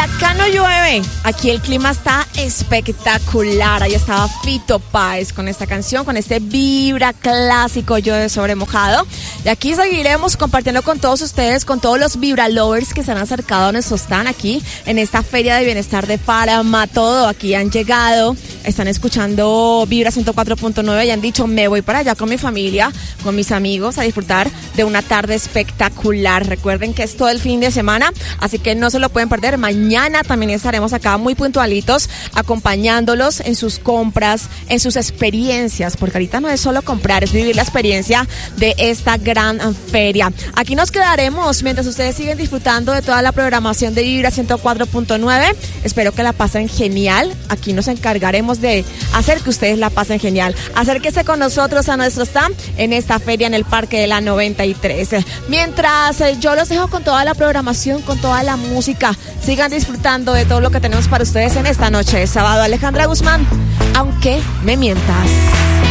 acá no llueve, aquí el clima está espectacular. Ahí estaba Fito Páez con esta canción, con este vibra clásico Llueve sobre mojado. Y aquí seguiremos compartiendo con todos ustedes, con todos los vibra lovers que se han acercado a nuestro stand aquí en esta Feria de Bienestar de Páramo. Todo aquí han llegado, están escuchando Vibra 104.9 y han dicho, me voy para allá con mi familia, con mis amigos a disfrutar de una tarde espectacular. Recuerden que es todo el fin de semana, así que no se lo pueden perder. Mañana también estaremos acá muy puntualitos, acompañándolos en sus compras, en sus experiencias, porque ahorita no es solo comprar, es vivir la experiencia de esta gran feria. Aquí nos quedaremos mientras ustedes siguen disfrutando de toda la programación de Vibra 104.9. Espero que la pasen genial. Aquí nos encargaremos de hacer que ustedes la pasen genial. Acérquese con nosotros a nuestro stand en esta feria en el Parque de la 93. Mientras yo los dejo con toda la programación, con toda la música. Sigan disfrutando de todo lo que tenemos para ustedes en esta noche de sábado. Alejandra Guzmán, aunque me mientas.